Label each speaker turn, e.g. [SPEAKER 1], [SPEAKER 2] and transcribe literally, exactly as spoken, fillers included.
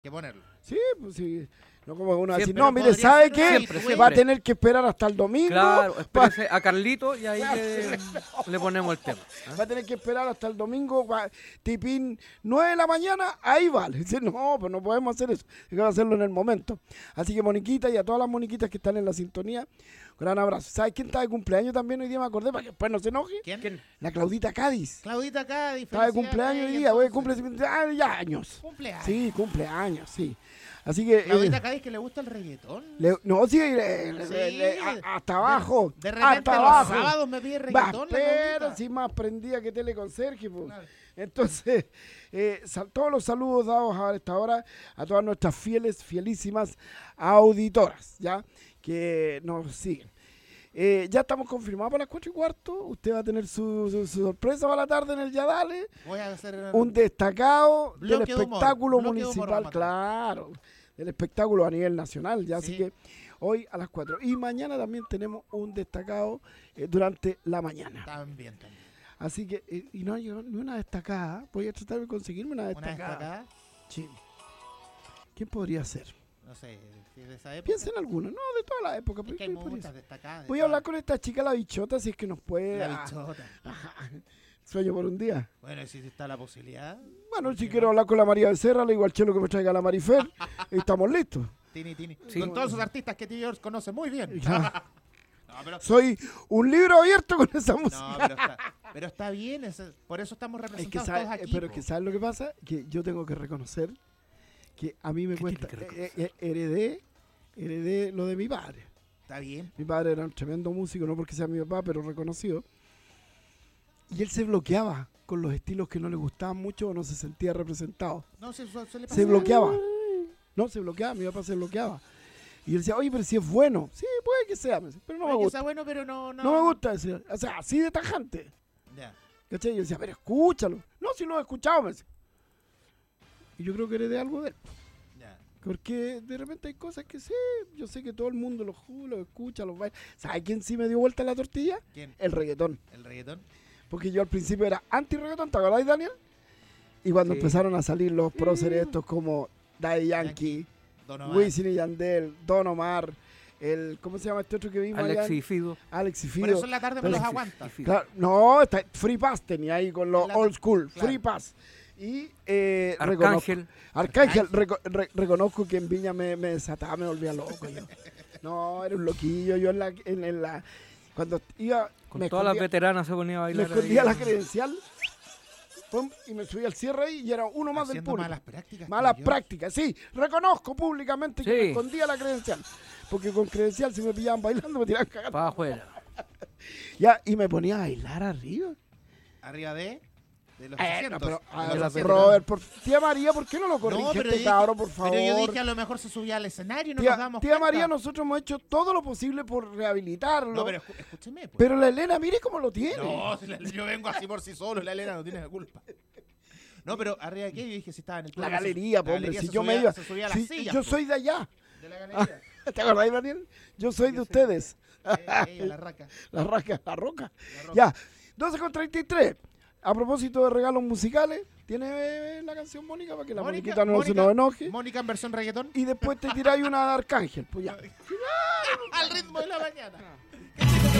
[SPEAKER 1] que ponerlo.
[SPEAKER 2] Sí, pues sí. No como uno
[SPEAKER 3] Siempre,
[SPEAKER 2] decir, no, mire,
[SPEAKER 1] podría
[SPEAKER 2] ¿sabe
[SPEAKER 1] ser
[SPEAKER 2] qué?
[SPEAKER 3] siempre, siempre.
[SPEAKER 2] Va a tener que esperar hasta el domingo.
[SPEAKER 3] Claro,
[SPEAKER 2] va,
[SPEAKER 3] espérese a Carlito y ahí le, le ponemos el tema. ¿ah?
[SPEAKER 2] va a tener que esperar hasta el domingo, va, tipín nueve de la mañana, ahí va. Le dice, no, pues no podemos hacer eso. Hay que hacerlo en el momento. Así que, Moniquita, y a todas las moniquitas que están en la sintonía, gran abrazo. ¿Sabes quién está de cumpleaños también hoy día? Me acordé para que después no se enoje.
[SPEAKER 1] ¿Quién?
[SPEAKER 3] ¿Quién?
[SPEAKER 2] La Claudita Cádiz.
[SPEAKER 1] Claudita Cádiz.
[SPEAKER 2] Está de
[SPEAKER 1] felicidades
[SPEAKER 2] cumpleaños hoy
[SPEAKER 1] a
[SPEAKER 2] día,
[SPEAKER 1] ella,
[SPEAKER 2] güey,
[SPEAKER 1] entonces.
[SPEAKER 2] cumple cincuenta ya años.
[SPEAKER 1] Cumpleaños.
[SPEAKER 2] Sí, cumpleaños, sí. Así que...
[SPEAKER 1] Claudita
[SPEAKER 2] eh,
[SPEAKER 1] Cádiz que le gusta el reggaetón.
[SPEAKER 2] le- no, sí, le- le-
[SPEAKER 1] Sí.
[SPEAKER 2] le- le- a- hasta abajo.
[SPEAKER 1] De repente
[SPEAKER 2] hasta
[SPEAKER 1] los
[SPEAKER 2] abajo.
[SPEAKER 1] sábados me pide
[SPEAKER 2] Va,
[SPEAKER 1] reggaetón. la
[SPEAKER 2] pero
[SPEAKER 1] Claudita.
[SPEAKER 2] sí más prendida que teleconserje, pues.
[SPEAKER 1] Claro.
[SPEAKER 2] Entonces, eh, sal- todos los saludos dados a esta hora a todas nuestras fieles, fielísimas auditoras, ¿ya? Que nos siguen. Eh, ya estamos confirmados para las cuatro y cuarto. Usted va a tener su, su- su sorpresa para la tarde en el Yadale.
[SPEAKER 1] Voy a hacer
[SPEAKER 2] Un destacado del
[SPEAKER 1] Bloque de humor,
[SPEAKER 2] espectáculo
[SPEAKER 1] bloque de humor
[SPEAKER 2] municipal,
[SPEAKER 1] vamos a tener.
[SPEAKER 2] claro, del espectáculo a nivel nacional, ya, así
[SPEAKER 1] Sí.
[SPEAKER 2] que hoy a las cuatro. Y mañana también tenemos un destacado eh, durante la mañana.
[SPEAKER 1] También, también.
[SPEAKER 2] Así que, eh, y no llegó ni una destacada. Voy a tratar de conseguirme una
[SPEAKER 1] Una
[SPEAKER 2] destacada.
[SPEAKER 1] destacada,
[SPEAKER 2] Sí. ¿Quién podría ser?
[SPEAKER 1] no sé, si es de esa época.
[SPEAKER 2] Piensa en alguna, no, de toda la época.
[SPEAKER 1] Es
[SPEAKER 2] pero
[SPEAKER 1] que hay
[SPEAKER 2] ¿quién podría
[SPEAKER 1] muchas
[SPEAKER 2] ser?
[SPEAKER 1] destacadas. de
[SPEAKER 2] Voy a hablar
[SPEAKER 1] todas.
[SPEAKER 2] con esta chica, la bichota, si es que nos puede.
[SPEAKER 1] La
[SPEAKER 2] ah,
[SPEAKER 1] bichota.
[SPEAKER 2] ajá, sueño por un día.
[SPEAKER 1] Bueno, y si está la posibilidad.
[SPEAKER 2] Bueno,
[SPEAKER 1] ¿por
[SPEAKER 2] si
[SPEAKER 1] qué
[SPEAKER 2] quiero
[SPEAKER 1] no?
[SPEAKER 2] hablar con la María Becerra, le digo al chelo que me traiga la Marifer y estamos listos.
[SPEAKER 1] Tini, Tini.
[SPEAKER 3] Sí.
[SPEAKER 1] Con todos esos artistas que T V conoce muy bien.
[SPEAKER 2] Ya.
[SPEAKER 1] No, pero,
[SPEAKER 2] Soy un libro abierto con esa
[SPEAKER 1] no,
[SPEAKER 2] música.
[SPEAKER 1] pero, está, pero está bien. es- por eso estamos
[SPEAKER 2] Es que
[SPEAKER 1] representados
[SPEAKER 2] sabe-
[SPEAKER 1] todos aquí.
[SPEAKER 2] pero es
[SPEAKER 1] po.
[SPEAKER 2] que ¿sabes lo que pasa? Que yo tengo que reconocer que a mí me
[SPEAKER 3] ¿Qué
[SPEAKER 2] cuesta.
[SPEAKER 3] tiene que
[SPEAKER 2] eh, eh, heredé, heredé lo de mi padre.
[SPEAKER 1] Está bien.
[SPEAKER 2] Mi padre era un tremendo músico, no porque sea mi papá, pero reconocido. Y él se bloqueaba con los estilos que no le gustaban mucho o no se sentía representado.
[SPEAKER 1] No, se, su- suele
[SPEAKER 2] Se
[SPEAKER 1] pasar.
[SPEAKER 2] bloqueaba. No, se bloqueaba, mi papá se bloqueaba. Y él decía, oye, pero si es bueno. Sí, puede que sea, me decía, pero no
[SPEAKER 1] Puede
[SPEAKER 2] me
[SPEAKER 1] que
[SPEAKER 2] gusta.
[SPEAKER 1] sea bueno, pero no. No,
[SPEAKER 2] No me gusta, decía. O sea, así de tajante.
[SPEAKER 1] Ya.
[SPEAKER 2] ¿Cachai? Y yo decía, pero escúchalo. No, si lo he escuchado, me decía. Y yo creo que heredé algo de él.
[SPEAKER 1] Ya.
[SPEAKER 2] Porque de repente hay cosas que sí, yo sé que todo el mundo lo jura, lo escucha, lo baila. ¿Sabes quién sí me dio vuelta la tortilla?
[SPEAKER 1] ¿Quién?
[SPEAKER 2] El reggaetón.
[SPEAKER 1] ¿El reggaetón?
[SPEAKER 2] Porque yo al principio era anti-reggaetón, ¿te acordás, Daniel? Y cuando
[SPEAKER 3] Sí.
[SPEAKER 2] empezaron a salir los próceres estos como Daddy Yankee,
[SPEAKER 1] Yankee, Don Omar.
[SPEAKER 2] Wisin y Yandel, Don Omar, el, ¿cómo se llama este otro que vimos allá?
[SPEAKER 3] Alex y Fido.
[SPEAKER 2] Alex y
[SPEAKER 1] Por
[SPEAKER 2] Fido.
[SPEAKER 1] eso en la tarde me los
[SPEAKER 2] Alex-
[SPEAKER 1] aguanta.
[SPEAKER 3] y Fido.
[SPEAKER 2] Claro, no, está Free Pass tenía ahí con los
[SPEAKER 1] En la-
[SPEAKER 2] old school,
[SPEAKER 1] claro.
[SPEAKER 2] Free Pass. Y eh, reconozco-
[SPEAKER 3] Arcángel.
[SPEAKER 2] Arcángel,
[SPEAKER 1] Arcángel.
[SPEAKER 2] reco- re- reconozco que en Viña me, me desataba, me volvía loco yo. No, era un loquillo. Yo en la, en, en la cuando iba,
[SPEAKER 3] Con
[SPEAKER 2] me
[SPEAKER 3] todas las
[SPEAKER 2] escondía,
[SPEAKER 3] veteranas se ponía a
[SPEAKER 2] me
[SPEAKER 3] bailar.
[SPEAKER 2] escondía
[SPEAKER 3] ahí.
[SPEAKER 2] la credencial pum, y me subía al cierre ahí y era uno más del
[SPEAKER 1] Haciendo
[SPEAKER 2] público.
[SPEAKER 1] malas prácticas.
[SPEAKER 2] Malas
[SPEAKER 1] tío.
[SPEAKER 2] prácticas, sí. Reconozco públicamente que
[SPEAKER 3] Sí.
[SPEAKER 2] me escondía la credencial. Porque con credencial si me pillaban bailando me tiraban cagando.
[SPEAKER 3] Para afuera.
[SPEAKER 2] Ya, y me ponía a bailar arriba.
[SPEAKER 1] Arriba de. De los
[SPEAKER 2] Eh,
[SPEAKER 1] asientos.
[SPEAKER 2] no, pero,
[SPEAKER 1] de
[SPEAKER 2] a
[SPEAKER 1] los
[SPEAKER 2] ver,
[SPEAKER 1] asientos.
[SPEAKER 2] Robert, por, tía María, ¿por qué no lo
[SPEAKER 1] No,
[SPEAKER 2] corrige
[SPEAKER 1] pero
[SPEAKER 2] este
[SPEAKER 1] dije-
[SPEAKER 2] cabro, por favor?
[SPEAKER 1] Pero yo dije a lo mejor se subía al escenario y no
[SPEAKER 2] tía
[SPEAKER 1] nos damos
[SPEAKER 2] tía
[SPEAKER 1] cuenta.
[SPEAKER 2] María, nosotros hemos hecho todo lo posible por rehabilitarlo.
[SPEAKER 1] No, pero escu- escúcheme. pues.
[SPEAKER 2] Pero la Elena, mire cómo lo tiene.
[SPEAKER 1] No, si la- yo vengo así por sí solo, la Elena no tiene la culpa. No, pero arriba de qué yo dije si estaba en el
[SPEAKER 2] La
[SPEAKER 1] plano, se-
[SPEAKER 2] galería,
[SPEAKER 1] la
[SPEAKER 2] po, hombre,
[SPEAKER 1] galería
[SPEAKER 2] si
[SPEAKER 1] se
[SPEAKER 2] yo
[SPEAKER 1] subía-
[SPEAKER 2] me iba.
[SPEAKER 1] se subía a las
[SPEAKER 2] si
[SPEAKER 1] sillas,
[SPEAKER 2] yo
[SPEAKER 1] po,
[SPEAKER 2] soy de allá.
[SPEAKER 1] de la galería.
[SPEAKER 2] ¿Te acordás, Daniel? Yo soy de
[SPEAKER 1] Yo sé.
[SPEAKER 2] ustedes.
[SPEAKER 1] Eh, ella, la raca.
[SPEAKER 2] La raca, la roca.
[SPEAKER 1] La roca.
[SPEAKER 2] Ya, doce con treinta y tres. A propósito de regalos musicales, tiene eh, la canción Mónica para que la
[SPEAKER 1] Mónica,
[SPEAKER 2] Moniquita no se
[SPEAKER 1] Mónica,
[SPEAKER 2] nos enoje.
[SPEAKER 1] Mónica en versión reggaetón.
[SPEAKER 2] Y después te tiráis una de Arcángel. Pues ya.
[SPEAKER 1] Al ritmo de la mañana.